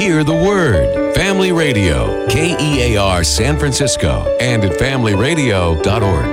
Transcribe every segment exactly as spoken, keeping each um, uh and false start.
Hear the Word. Family Radio, K E A R San Francisco, and at family radio dot org.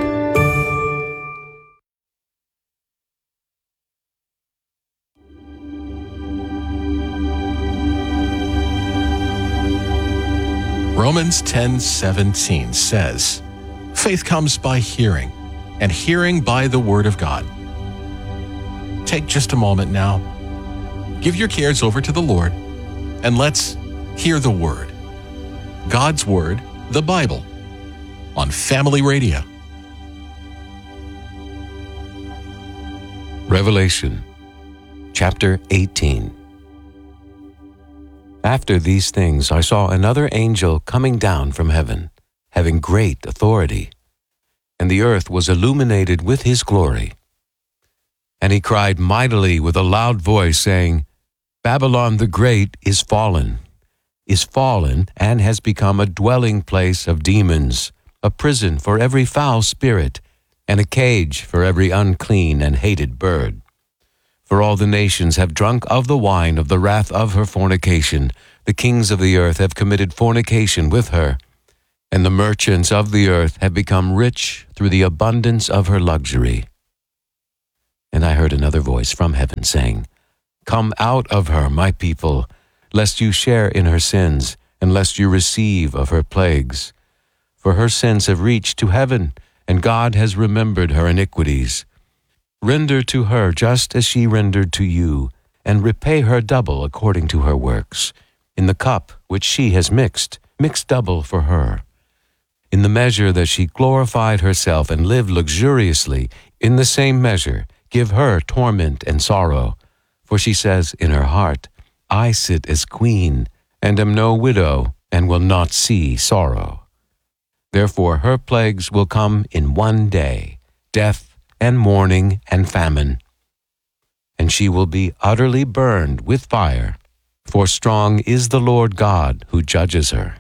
Romans ten seventeen says, "Faith comes by hearing, and hearing by the Word of God." Take just a moment now. Give your cares over to the Lord, and let's hear the Word. God's Word, the Bible, on Family Radio. Revelation, chapter eighteen. After these things I saw another angel coming down from heaven, having great authority, and the earth was illuminated with his glory. And he cried mightily with a loud voice, saying, Babylon the Great is fallen, is fallen, and has become a dwelling place of demons, a prison for every foul spirit, and a cage for every unclean and hated bird. For all the nations have drunk of the wine of the wrath of her fornication. The kings of the earth have committed fornication with her, and the merchants of the earth have become rich through the abundance of her luxury. And I heard another voice from heaven saying, Come out of her, my people, lest you share in her sins, and lest you receive of her plagues. For her sins have reached to heaven, and God has remembered her iniquities. Render to her just as she rendered to you, and repay her double according to her works. In the cup which she has mixed, mix double for her. In the measure that she glorified herself and lived luxuriously, in the same measure give her torment and sorrow. For she says in her heart, I sit as queen, and am no widow, and will not see sorrow. Therefore her plagues will come in one day, death and mourning and famine. And she will be utterly burned with fire, for strong is the Lord God who judges her.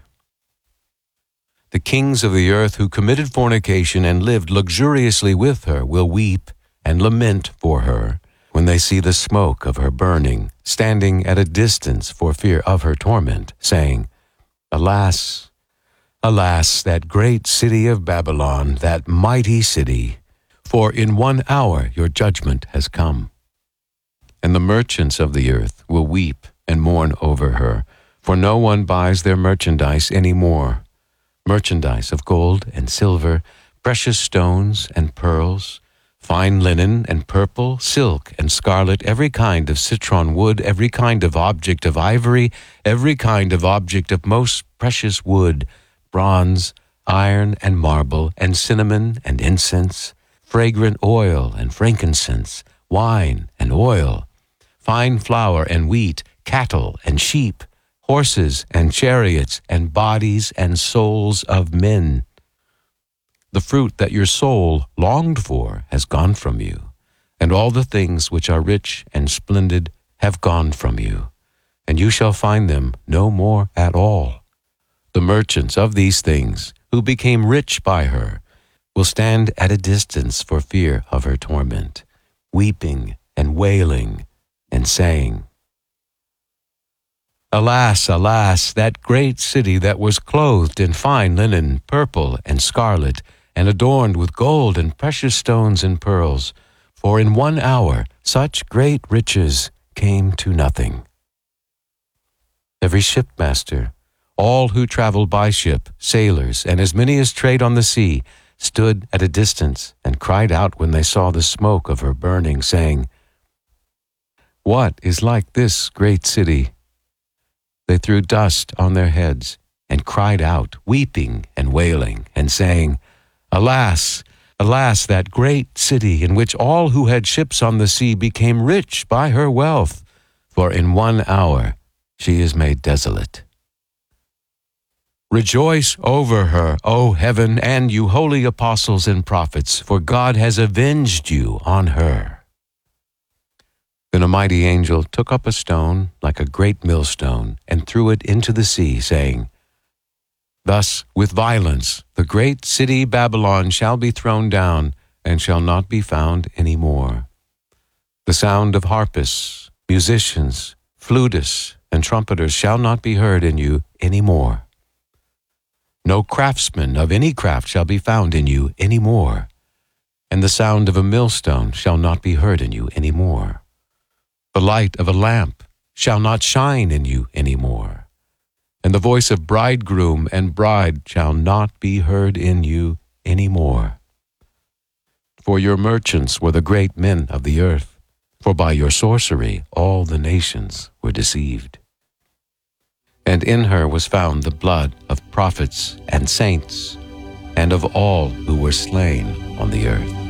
The kings of the earth who committed fornication and lived luxuriously with her will weep and lament for her, when they see the smoke of her burning, standing at a distance for fear of her torment, saying, Alas, alas, that great city of Babylon, that mighty city, for in one hour your judgment has come. And the merchants of the earth will weep and mourn over her, for no one buys their merchandise any more, merchandise of gold and silver, precious stones and pearls, fine linen and purple, silk and scarlet, every kind of citron wood, every kind of object of ivory, every kind of object of most precious wood, bronze, iron and marble, and cinnamon and incense, fragrant oil and frankincense, wine and oil, fine flour and wheat, cattle and sheep, horses and chariots, and bodies and souls of men. The fruit that your soul longed for has gone from you, and all the things which are rich and splendid have gone from you, and you shall find them no more at all. The merchants of these things, who became rich by her, will stand at a distance for fear of her torment, weeping and wailing and saying, Alas, alas, that great city that was clothed in fine linen, purple and scarlet, and adorned with gold and precious stones and pearls, for in one hour such great riches came to nothing. Every shipmaster, all who travel by ship, sailors, and as many as trade on the sea, stood at a distance and cried out when they saw the smoke of her burning, saying, What is like this great city? They threw dust on their heads and cried out, weeping and wailing, and saying, Alas, alas, that great city in which all who had ships on the sea became rich by her wealth, for in one hour she is made desolate. Rejoice over her, O heaven, and you holy apostles and prophets, for God has avenged you on her. Then a mighty angel took up a stone like a great millstone and threw it into the sea, saying, Thus, with violence, the great city Babylon shall be thrown down, and shall not be found any more. The sound of harpists, musicians, flutists, and trumpeters shall not be heard in you any more. No craftsman of any craft shall be found in you any more, and the sound of a millstone shall not be heard in you any more. The light of a lamp shall not shine in you any more, and the voice of bridegroom and bride shall not be heard in you any more. For your merchants were the great men of the earth, for by your sorcery all the nations were deceived. And in her was found the blood of prophets and saints, and of all who were slain on the earth.